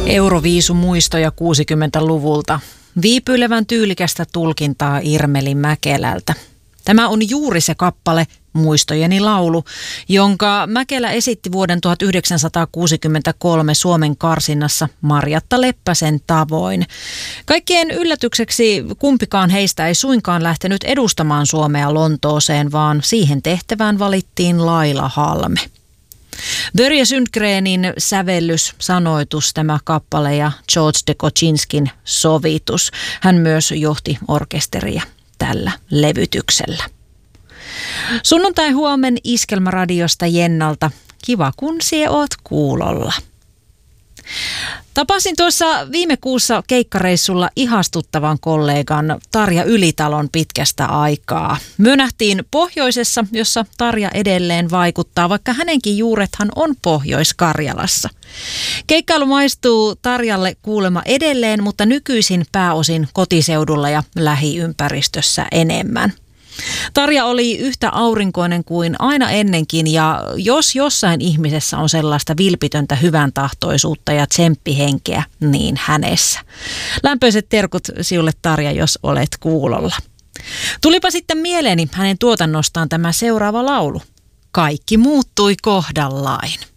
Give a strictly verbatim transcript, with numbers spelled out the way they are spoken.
Euroviisumuistoja kuusikymmentäluvulta. Viipyilevän tyylikästä tulkintaa Irmelin Mäkelältä. Tämä on juuri se kappale Muistojeni laulu, jonka Mäkelä esitti vuoden tuhatyhdeksänsataakuusikymmentäkolme Suomen karsinnassa Marjatta Leppäsen tavoin. Kaikkien yllätykseksi kumpikaan heistä ei suinkaan lähtenyt edustamaan Suomea Lontooseen, vaan siihen tehtävään valittiin Laila Halme. Börje Sundgrenin sävellys, sanoitus, tämä kappale ja George de Kocinskin sovitus. Hän myös johti orkesteria tällä levytyksellä. Sunnuntai huomen Iskelmäradiosta Jennalta. Kiva kun sie oot kuulolla. Tapasin tuossa viime kuussa keikkareissulla ihastuttavan kollegan Tarja Ylitalon pitkästä aikaa. Myö nähtiin pohjoisessa, jossa Tarja edelleen vaikuttaa, vaikka hänenkin juurethan on Pohjois-Karjalassa. Keikkailu maistuu Tarjalle kuulemma edelleen, mutta nykyisin pääosin kotiseudulla ja lähiympäristössä enemmän. Tarja oli yhtä aurinkoinen kuin aina ennenkin, ja jos jossain ihmisessä on sellaista vilpitöntä hyvän tahtoisuutta ja tsemppihenkeä, niin hänessä. Lämpöiset terkut sinulle, Tarja, jos olet kuulolla. Tulipa sitten mieleeni hänen tuotannostaan tämä seuraava laulu. Kaikki muuttui kohdallaan.